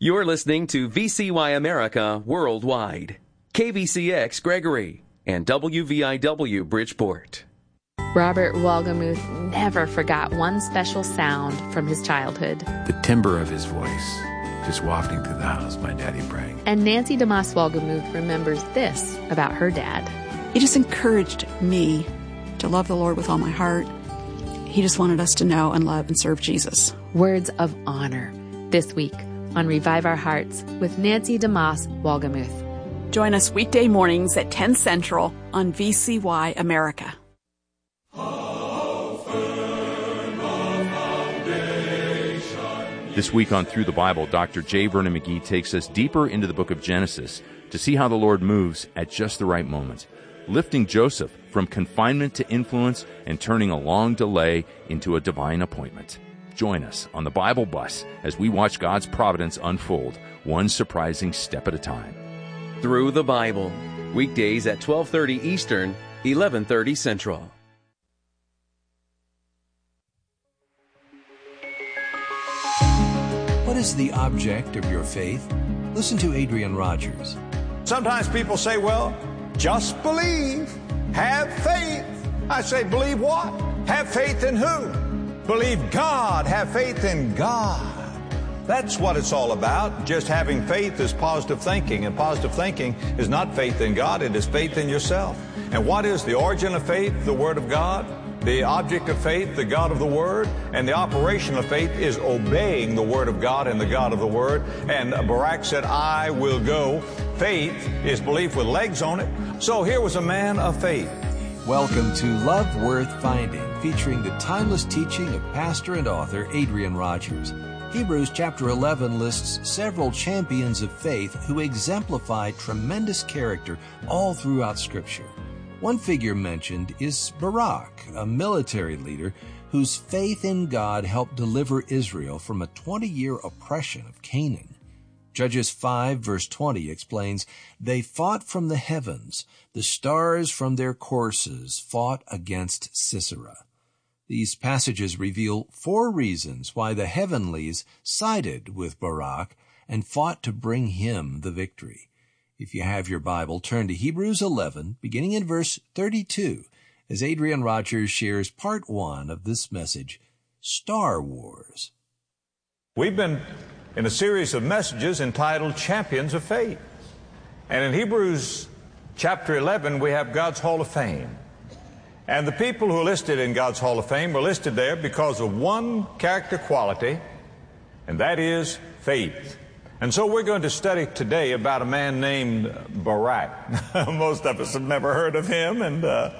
You're listening to VCY America Worldwide, KVCX Gregory, and WVIW Bridgeport. Robert Wolgemuth never forgot one special sound from his childhood. The timbre of his voice, just wafting through the house, my daddy praying. And Nancy DeMoss Wolgemuth remembers this about her dad. He just encouraged me to love the Lord with all my heart. He just wanted us to know and love and serve Jesus. Words of honor, this week on Revive Our Hearts with Nancy DeMoss Wolgemuth. Join us weekday mornings at 10 Central on VCY America. This week on Through the Bible, Dr. J. Vernon McGee takes us deeper into the book of Genesis to see how the Lord moves at just the right moment, lifting Joseph from confinement to influence and turning a long delay into a divine appointment. Join us on the Bible Bus as we watch God's providence unfold, one surprising step at a time. Through the Bible, weekdays at 12:30 Eastern, 11:30 Central. What is the object of your faith? Listen to Adrian Rogers. Sometimes people say, well, just believe. Have faith. I say, believe what? Have faith in who? Believe God. Have faith in God. That's what it's all about. Just having faith is positive thinking, and positive thinking is not faith in God, it is faith in yourself. And what is the origin of faith? The Word of God. The object of faith, the God of the Word, and the operation of faith is obeying the Word of God and the God of the Word. And Barak said, I will go. Faith is belief with legs on it. So here was a man of faith. Welcome to Love Worth Finding, featuring the timeless teaching of pastor and author Adrian Rogers. Hebrews chapter 11 lists several champions of faith who exemplified tremendous character all throughout Scripture. One figure mentioned is Barak, a military leader whose faith in God helped deliver Israel from a 20-year oppression of Canaan. Judges 5 verse 20 explains, they fought from the heavens, the stars from their courses fought against Sisera. These passages reveal 4 reasons why the heavenlies sided with Barak and fought to bring him the victory. If you have your Bible, turn to Hebrews 11, beginning in verse 32, as Adrian Rogers shares part 1 of this message, Star Wars. We've been in a series of messages entitled Champions of Faith. And in Hebrews chapter 11, we have God's Hall of Fame. And the people who are listed in God's Hall of Fame were listed there because of one character quality, and that is faith. And so we're going to study today about a man named Barak. Most of us have never heard of him, and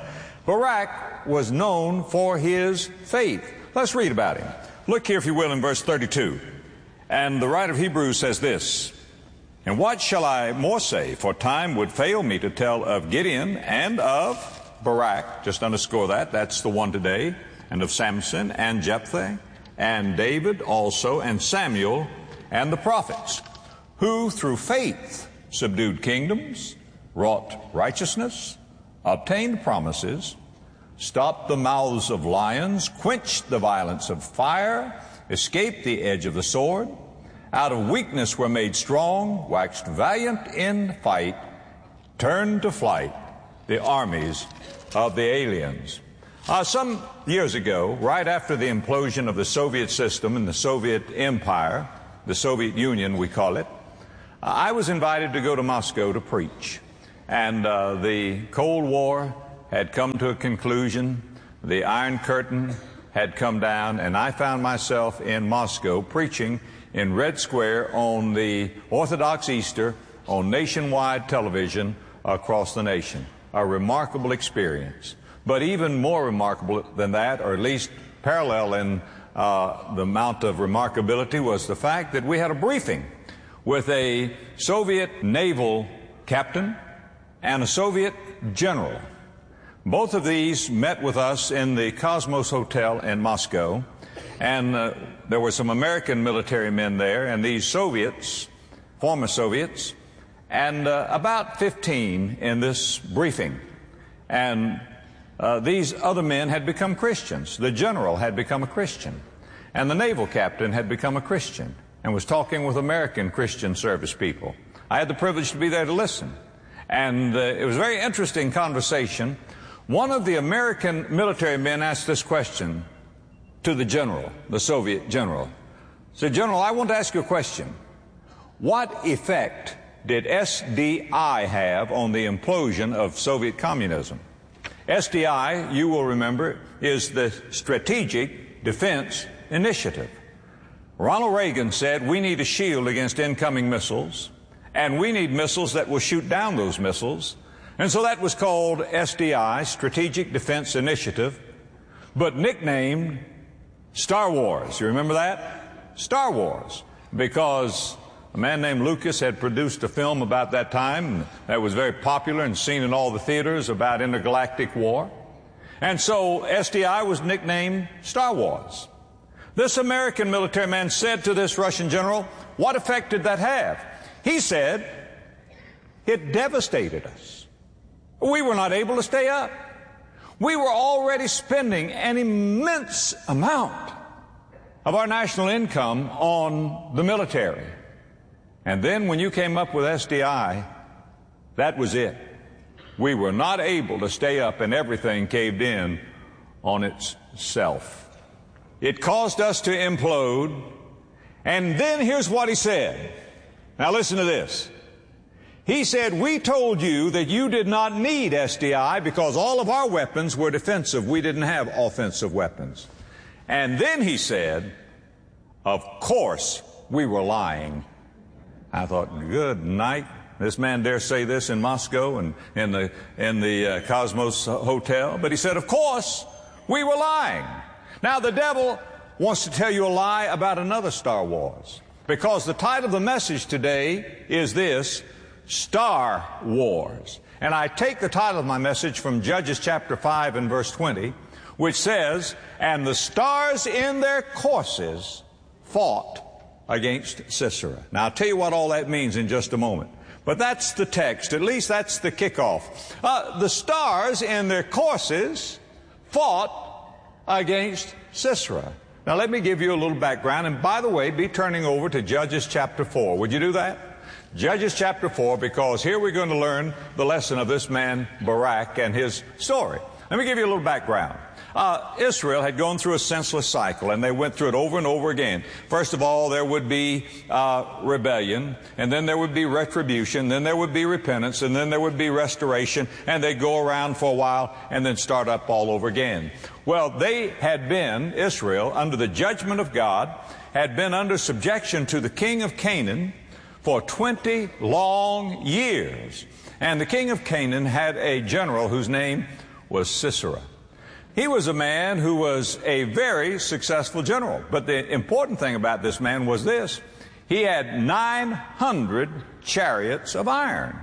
Barak was known for his faith. Let's read about him. Look here, if you will, in verse 32. And the writer of Hebrews says this, and what shall I more say, for time would fail me to tell of Gideon and of Barak, just underscore that, that's the one today, and of Samson and Jephthah and David also and Samuel and the prophets, who through faith subdued kingdoms, wrought righteousness, obtained promises, stopped the mouths of lions, quenched the violence of fire, escaped the edge of the sword, out of weakness were made strong, waxed valiant in fight, turned to flight the armies of the aliens. Some years ago, right after the implosion of the Soviet system and the Soviet Empire, the Soviet Union we call it, I was invited to go to Moscow to preach. And the Cold War had come to a conclusion, the Iron Curtain had come down, and I found myself in Moscow preaching in Red Square on the Orthodox Easter on nationwide television across the nation. A remarkable experience. But even more remarkable than that, or at least parallel in the amount of remarkability, was the fact that we had a briefing with a Soviet naval captain and a Soviet general. Both of these met with us in the Cosmos Hotel in Moscow, and there were some American military men there, and these Soviets, former Soviets, and about 15 in this briefing. And these other men had become Christians. The general had become a Christian, and the naval captain had become a Christian. and was talking with American Christian service people. I had the privilege to be there to listen. And it was a very interesting conversation. One of the American military men asked this question to the general, the Soviet general. He said, "General, I want to ask you a question. What effect did SDI have on the implosion of Soviet communism?" SDI, you will remember, is the Strategic Defense Initiative. Ronald Reagan said we need a shield against incoming missiles, and we need missiles that will shoot down those missiles. And so that was called SDI, Strategic Defense Initiative, but nicknamed Star Wars. You remember that? Star Wars. Because a man named Lucas had produced a film about that time that was very popular and seen in all the theaters about intergalactic war. And so SDI was nicknamed Star Wars. This American military man said to this Russian general, "What effect did that have?" He said, "It devastated us. We were not able to stay up. We were already spending an immense amount of our national income on the military. And then when you came up with SDI, that was it. We were not able to stay up, and everything caved in on itself. It caused us to implode." And then here's what he said. Now listen to this. He said, "We told you that you did not need SDI because all of our weapons were defensive. We didn't have offensive weapons." And then he said, "Of course we were lying." I thought, good night. This man dare say this in Moscow and in the Cosmos Hotel. But he said, "Of course we were lying." Now the devil wants to tell you a lie about another Star Wars, because the title of the message today is this: Star Wars. And I take the title of my message from Judges chapter 5 and verse 20, which says, "And the stars in their courses fought against Sisera." Now I'll tell you what all that means in just a moment. But that's the text. At least that's the kickoff. The stars in their courses fought against Sisera. Now let me give you a little background. And by the way, be turning over to Judges chapter 4. Would you do that? Judges chapter 4, because here we're going to learn the lesson of this man Barak and his story. Let me give you a little background. Israel had gone through a senseless cycle, and they went through it over and over again. First of all, there would be rebellion, and then there would be retribution, then there would be repentance, and then there would be restoration, and they'd go around for a while and then start up all over again. Well, they had been, Israel, under the judgment of God, had been under subjection to the king of Canaan for 20 long years. And the king of Canaan had a general whose name was Sisera. He was a man who was a very successful general. But the important thing about this man was this: he had 900 chariots of iron.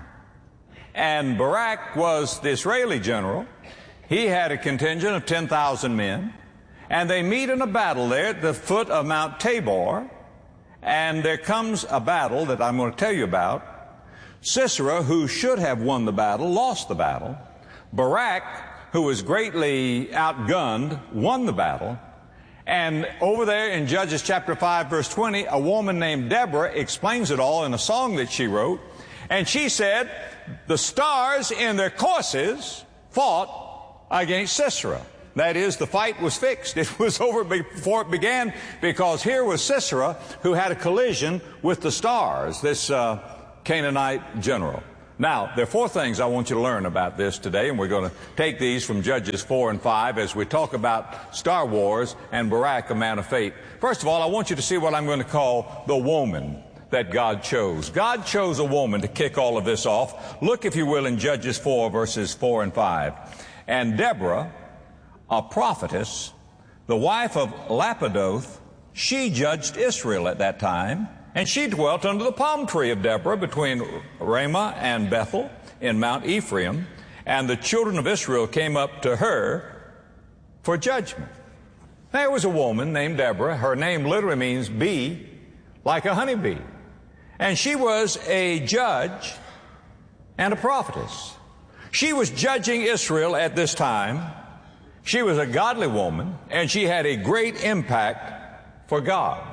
And Barak was the Israeli general. He had a contingent of 10,000 men. And they meet in a battle there at the foot of Mount Tabor. And there comes a battle that I'm going to tell you about. Sisera, who should have won the battle, lost the battle. Barak, who was greatly outgunned, won the battle. And over there in Judges chapter 5, verse 20, a woman named Deborah explains it all in a song that she wrote. And she said, "The stars in their courses fought against Sisera." That is, the fight was fixed. It was over before it began, because here was Sisera who had a collision with the stars, this Canaanite general. Now, there are four things I want you to learn about this today, and we're going to take these from Judges 4 and 5 as we talk about Star Wars and Barak, a man of faith. First of all, I want you to see what I'm going to call the woman that God chose. God chose a woman to kick all of this off. Look, if you will, in Judges 4, verses 4 and 5. "And Deborah, a prophetess, the wife of Lapidoth, she judged Israel at that time. And she dwelt under the palm tree of Deborah between Ramah and Bethel in Mount Ephraim. And the children of Israel came up to her for judgment." There was a woman named Deborah. Her name literally means bee, like a honeybee. And she was a judge and a prophetess. She was judging Israel at this time. She was a godly woman, and she had a great impact for God.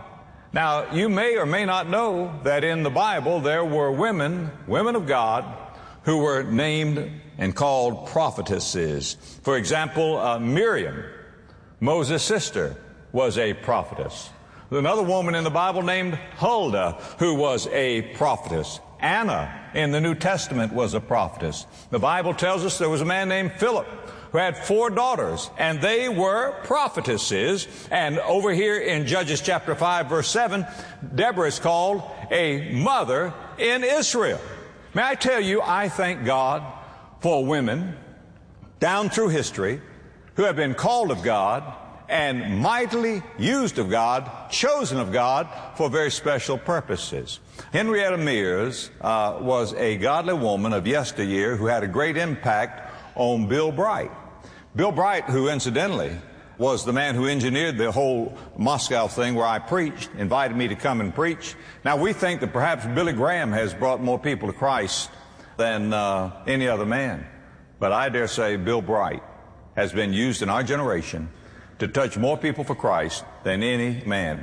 Now, you may or may not know that in the Bible there were women of God, who were named and called prophetesses. For example, Miriam, Moses' sister, was a prophetess. Another woman in the Bible named Huldah, who was a prophetess. Anna in the New Testament was a prophetess. The Bible tells us there was a man named Philip who had 4 daughters, and they were prophetesses. And over here in Judges chapter 5, verse 7, Deborah is called a mother in Israel. May I tell you, I thank God for women down through history who have been called of God and mightily used of God, chosen of God for very special purposes. Henrietta Mears was a godly woman of yesteryear who had a great impact on Bill Bright. Bill Bright, who incidentally was the man who engineered the whole Moscow thing where I preached, invited me to come and preach. Now, we think that perhaps Billy Graham has brought more people to Christ than any other man. But I dare say Bill Bright has been used in our generation to touch more people for Christ than any man.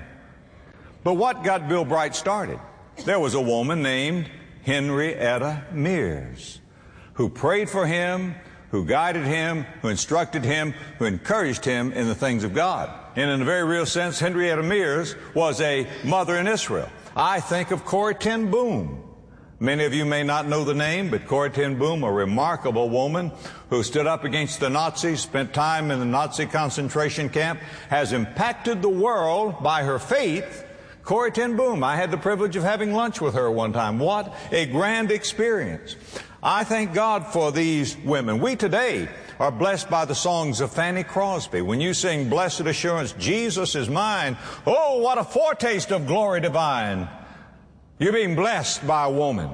But what got Bill Bright started? There was a woman named Henrietta Mears who prayed for him, who guided him, who instructed him, who encouraged him in the things of God. And in a very real sense, Henrietta Mears was a mother in Israel. I think of Corrie ten Boom. Many of you may not know the name, but Corrie ten Boom, a remarkable woman who stood up against the Nazis, spent time in the Nazi concentration camp, has impacted the world by her faith. Corrie ten Boom, I had the privilege of having lunch with her one time. What a grand experience. I thank God for these women. We today are blessed by the songs of Fanny Crosby. When you sing Blessed Assurance, Jesus is mine, oh, what a foretaste of glory divine. You're being blessed by a woman,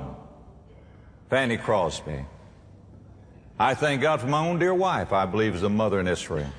Fanny Crosby. I thank God for my own dear wife, I believe is a mother in Israel.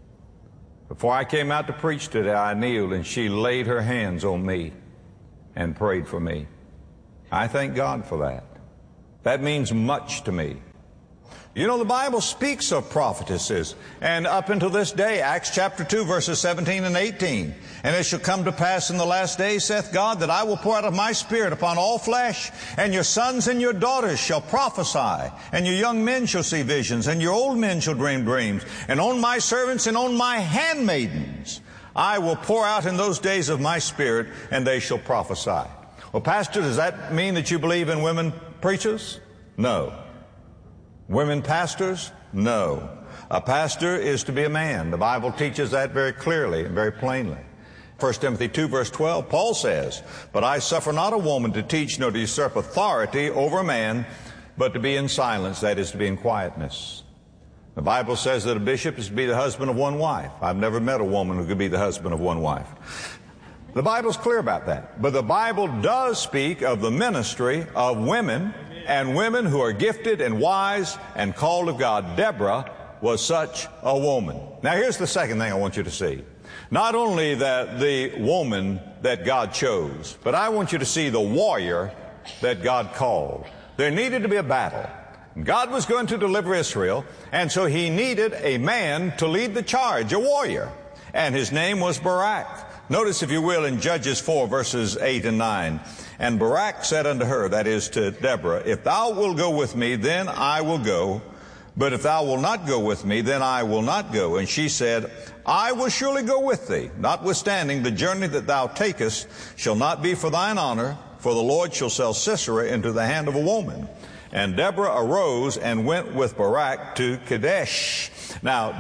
Before I came out to preach today, I kneeled and she laid her hands on me and prayed for me. I thank God for that. That means much to me. You know, the Bible speaks of prophetesses, and up until this day, Acts chapter 2, verses 17 and 18. And it shall come to pass in the last days, saith God, that I will pour out of my Spirit upon all flesh, and your sons and your daughters shall prophesy, and your young men shall see visions, and your old men shall dream dreams. And on my servants and on my handmaidens I will pour out in those days of my Spirit, and they shall prophesy. Well, Pastor, does that mean that you believe in women preachers? No. Women pastors? No. A pastor is to be a man. The Bible teaches that very clearly and very plainly. 1 Timothy 2, verse 12, Paul says, But I suffer not a woman to teach nor to usurp authority over a man, but to be in silence, that is, to be in quietness. The Bible says that a bishop is to be the husband of one wife. I've never met a woman who could be the husband of one wife. The Bible's clear about that. But the Bible does speak of the ministry of women, and women who are gifted and wise and called of God. Deborah was such a woman. Now here's the second thing I want you to see. Not only that the woman that God chose, but I want you to see the warrior that God called. There needed to be a battle. God was going to deliver Israel, and so he needed a man to lead the charge, a warrior. And his name was Barak. Notice, if you will, in Judges 4, verses 8 and 9. And Barak said unto her, that is to Deborah, If thou wilt go with me, then I will go. But if thou wilt not go with me, then I will not go. And she said, I will surely go with thee. Notwithstanding, the journey that thou takest shall not be for thine honor, for the Lord shall sell Sisera into the hand of a woman. And Deborah arose and went with Barak to Kadesh. Now,